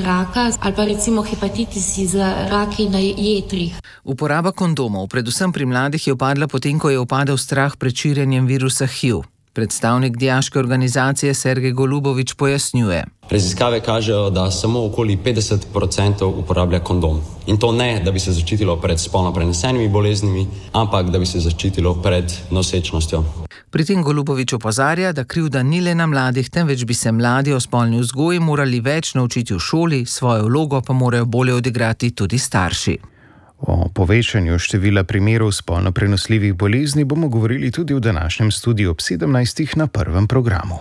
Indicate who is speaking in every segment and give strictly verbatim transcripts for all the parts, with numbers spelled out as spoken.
Speaker 1: raka ali pa recimo hepatitisi za raki na jetrih.
Speaker 2: Uporaba kondomov, predvsem pri mladih, je upadla potem, ko je upadel strah pred širjenjem virusa H I V. Predstavnik dijaške organizacije Sergej Golubovič pojasnjuje.
Speaker 3: Raziskave kažejo, da samo okoli petdeset procentov uporablja kondom. In to ne, da bi se zaščitilo pred spolno prenesenimi boleznimi, ampak da bi se zaščitilo pred nosečnostjo.
Speaker 2: Pri tem Golubovič opozarja, da krivda ni le na mladih, temveč bi se mladi o spolni vzgoji morali več naučiti v šoli, svojo vlogo pa morajo bolje odigrati tudi starši.
Speaker 4: O povečanju števila primerov spolno prenosljivih bolezni bomo govorili tudi v današnjem studiu ob sedemnajstih na prvem programu.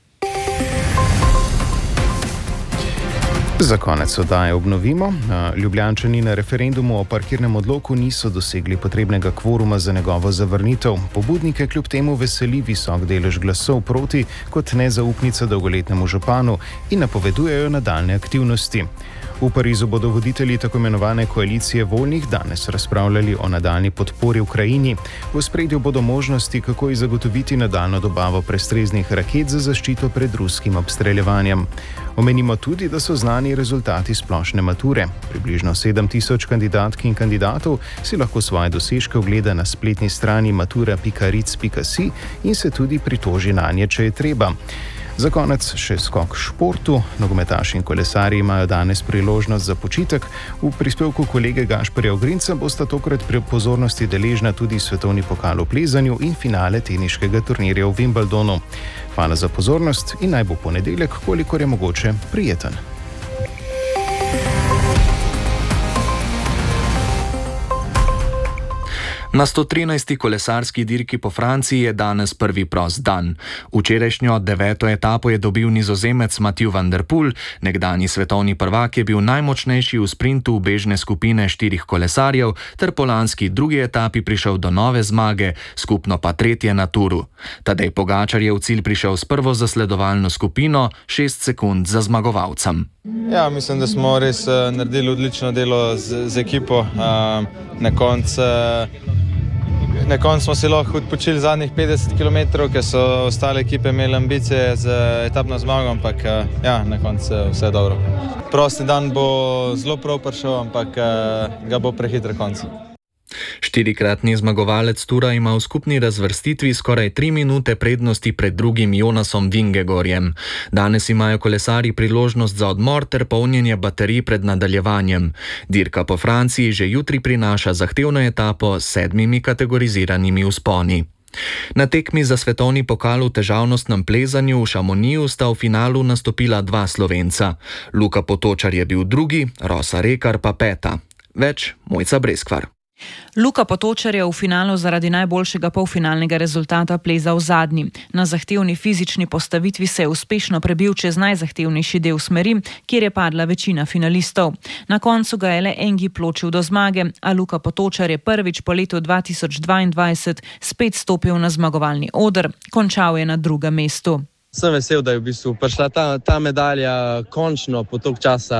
Speaker 4: Za konec oddaje obnovimo. Ljubljančani na referendumu o parkirnem odloku niso dosegli potrebnega kvoruma za njegovo zavrnitev. Pobudnike kljub temu veseli visok delež glasov proti kot nezaupnica dolgoletnemu županu in napovedujejo nadaljne aktivnosti. V Parizu bodo voditelji tako imenovane koalicije voljnih danes razpravljali o nadaljni podpori Ukrajini. V ospredju bodo možnosti, kako ji zagotoviti nadaljno dobavo prestreznih raket za zaščito pred ruskim obstreljevanjem. Omenimo tudi, da so znani rezultati splošne mature. Približno sedem tisoč kandidatk in kandidatov si lahko svoje dosežke ogleda na spletni strani matura pika ric pika si in se tudi pritoži nanje, če je treba. Za konec še skok športu. Nogometaši in kolesarji imajo danes priložnost za počitek. V prispevku kolege Gašperja Ogrinca bosta tokrat pri pozornosti deležna tudi svetovni pokal v plezanju in finale teniškega turnirja v Wimbledonu. Hvala za pozornost in naj bo ponedeljek, kolikor je mogoče, prijeten.
Speaker 5: Na sto trinajsti kolesarski dirki po Franciji je danes prvi prost dan. Včerajšnjo deveto etapo je dobil Nizozemec Mathieu van der Poel, nekdanji svetovni prvak je bil najmočnejši v sprintu bežne skupine štirih kolesarjev ter po lanski drugi etapi prišel do nove zmage, skupno pa tretje na turu. Tadej Pogačar je v cilj prišel s prvo zasledovalno skupino, šest sekund za zmagovalcem.
Speaker 6: Ja, mislim, da smo res uh, naredili odlično delo z, z ekipo. Uh, na koncu uh, Na koncu smo se lahko odpočili zadnjih petdeset kilometrov, ker so ostale ekipe imeli ambicije z etapno zmago, ampak ja, na koncu vse dobro. Prosti dan bo zelo prav prišel, ampak ga bo prehiter konc.
Speaker 5: Štirikratni zmagovalec tura ima v skupni razvrstitvi skoraj tri minute prednosti pred drugim Jonasom Vingegorjem. Danes imajo kolesarji priložnost za odmor ter polnjenje baterij pred nadaljevanjem. Dirka po Franciji že jutri prinaša zahtevno etapo s sedmimi kategoriziranimi vzponi. Na tekmi za svetovni pokal v težavnostnem plezanju v Šamoniju sta v finalu nastopila dva Slovenca. Luka Potočar je bil drugi, Rosa Rekar pa peta. Več Mojca Breskvar.
Speaker 7: Luka Potočar je v finalu zaradi najboljšega polfinalnega rezultata plezal zadnji. Na zahtevni fizični postavitvi se je uspešno prebil čez najzahtevnejši del smeri, kjer je padla večina finalistov. Na koncu ga je le en gib ločil do zmage, a Luka Potočar je prvič po letu dva tisoč dvaindvajset spet stopil na zmagovalni oder, končal je na drugem mestu.
Speaker 8: Sem vesel, da je v bistvu prišla ta, ta medalja končno po toliko časa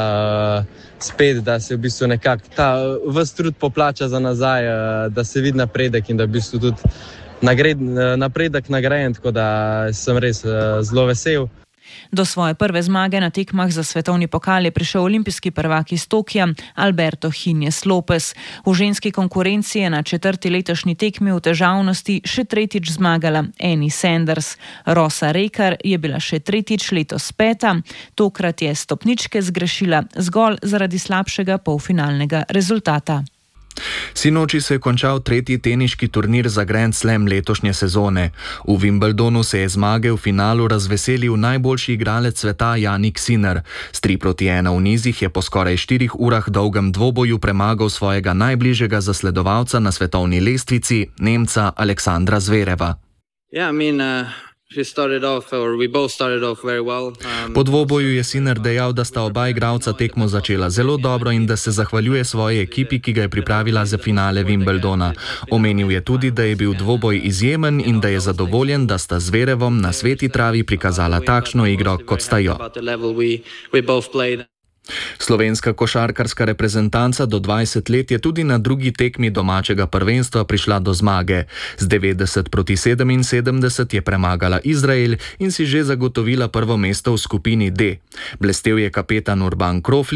Speaker 8: spet, da se v bistvu nekako ta ves trud poplača za nazaj, da se vidi napredek in da v bistvu tudi nagred, napredek nagrajen, tako da sem res zelo vesel.
Speaker 7: Do svoje prve zmage na tekmah za svetovni pokal je prišel olimpijski prvak iz Tokija Alberto Hinjes Lopez. V ženski konkurenci je na četrti letošnji tekmi v težavnosti še tretjič zmagala Annie Sanders. Rosa Rekar je bila še tretjič letos peta, tokrat je stopničke zgrešila zgolj zaradi slabšega polfinalnega rezultata.
Speaker 5: Sinoči se je končal tretji teniški turnir za Grand Slam letošnje sezone. V Wimbledonu se je zmage v finalu razveselil najboljši igralec sveta Jannik Sinner. S tri proti ena v nizih je po skoraj štirih urah dolgem dvoboju premagal svojega najbližjega zasledovalca na svetovni lestvici, Nemca Aleksandra Zvereva.
Speaker 9: Yeah, I mean, uh...
Speaker 5: Po dvoboju je Sinner dejal, da sta oba igralca tekmo začela zelo dobro in da se zahvaljuje svoji ekipi, ki ga je pripravila za finale Wimbledona. Omenil je tudi, da je bil dvoboj izjemen in da je zadovoljen, da sta Zverevom na sveti travi prikazala takšno igro, kot sta jo. Slovenska košarkarska reprezentanca do dvajset let je tudi na drugi tekmi domačega prvenstva prišla do zmage. Z devetdeset proti sedeminsedemdeset je premagala Izrael in si že zagotovila prvo mesto v skupini D. Blestel je kapetan Urban Krofl